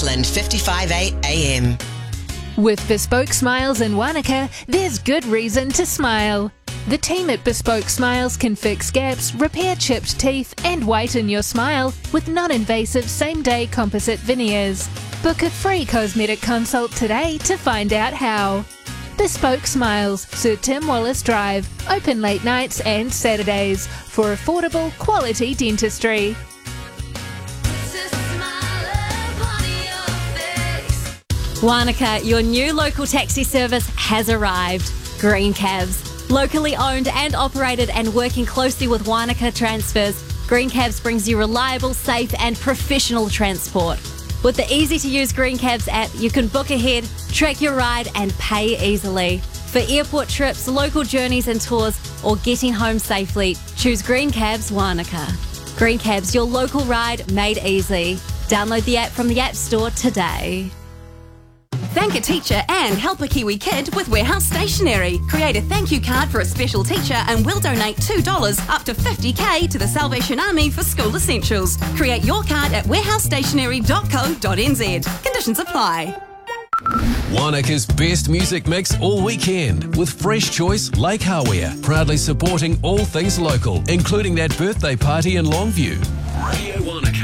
Southland 55.8 AM. With Bespoke Smiles in Wanaka, there's good reason to smile. The team at Bespoke Smiles can fix gaps, repair chipped teeth, and whiten your smile with non-invasive same-day composite veneers. Book a free cosmetic consult today to find out how. Bespoke Smiles, Sir Tim Wallace Drive, open late nights and Saturdays for affordable, quality dentistry. Wanaka, your new local taxi service has arrived. Green Cabs. Locally owned and operated and working closely with Wanaka Transfers, Green Cabs brings you reliable, safe and professional transport. With the easy-to-use Green Cabs app, you can book ahead, track your ride and pay easily. For airport trips, local journeys and tours, or getting home safely, choose Green Cabs Wanaka. Green Cabs, your local ride made easy. Download the app from the App Store today. Thank a teacher and help a Kiwi kid with Warehouse Stationery. Create a thank you card for a special teacher and we'll donate $2 up to $50,000 to the Salvation Army for school essentials. Create your card at warehousestationery.co.nz. Conditions apply. Wanaka's best music mix all weekend with Fresh Choice Lake Hawea, proudly supporting all things local, including that birthday party in Longview. Radio Wanaka.